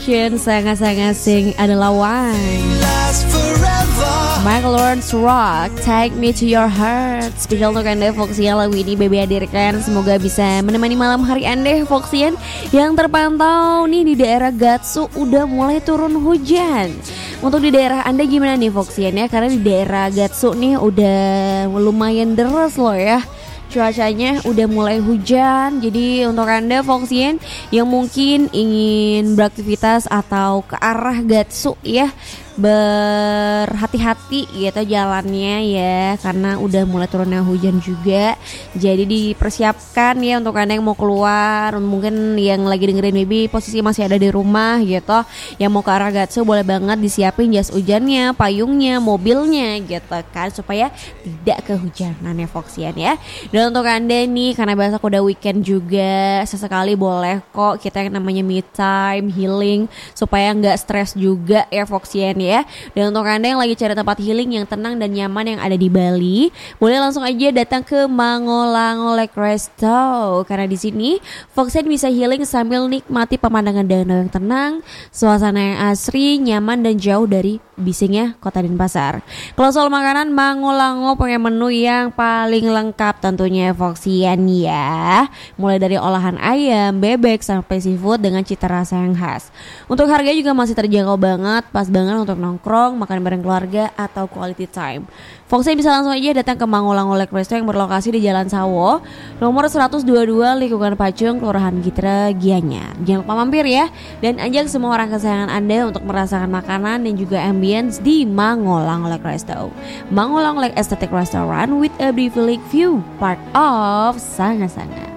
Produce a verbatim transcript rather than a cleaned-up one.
Sangat-sangat sing adalah Wine Michael Learns Rock, Take Me To Your Heart. Spesial untuk Anda Foxian, lagu ini Bebe hadirkan. Semoga bisa menemani malam hari Anda Foxian. Yang terpantau nih di daerah Gatsu udah mulai turun hujan. Untuk di daerah Anda gimana nih Foxian ya? Karena di daerah Gatsu nih udah lumayan deras loh ya. Cuacanya udah mulai hujan. Jadi untuk Anda Foxian yang mungkin ingin beraktivitas atau ke arah Gatsu ya, berhati-hati gitu jalannya ya, karena udah mulai turunnya hujan juga. Jadi dipersiapkan ya untuk Anda yang mau keluar, mungkin yang lagi dengerin maybe posisi masih ada di rumah gitu, yang mau ke arah Gatsu boleh banget disiapin jas hujannya, payungnya, mobilnya gitu kan, supaya tidak kehujanan ya Foxian ya. Dan untuk Anda nih, karena besok udah weekend juga, sesekali boleh kok kita yang namanya me time, healing, supaya nggak stres juga ya Foxian ya. Dan untuk Anda yang lagi cari tempat healing yang tenang dan nyaman yang ada di Bali, boleh langsung aja datang ke Mangolango Lake Resto, karena di sini Foxian bisa healing sambil nikmati pemandangan danau yang tenang, suasana yang asri, nyaman dan jauh dari bisingnya kota Denpasar. Kalau soal makanan, Mangolango punya menu yang paling lengkap tentunya Foxian ya, mulai dari olahan ayam, bebek sampai seafood dengan cita rasa yang khas. Untuk harga juga masih terjangkau banget, pas banget untuk nongkrong, makan bareng keluarga atau quality time. Foxian bisa langsung aja datang ke Mangolango Lake Resto yang berlokasi di Jalan Sawo, nomor seratus dua puluh dua Lingkungan Pacung, Kelurahan Gitra, Gianyar. Jangan lupa mampir ya, dan ajak semua orang kesayangan Anda untuk merasakan makanan dan juga ambience di Mangolango Lake Resto. Mangolango Lake Aesthetic Restaurant with a beautiful lake view, part of Sanga-Sanga.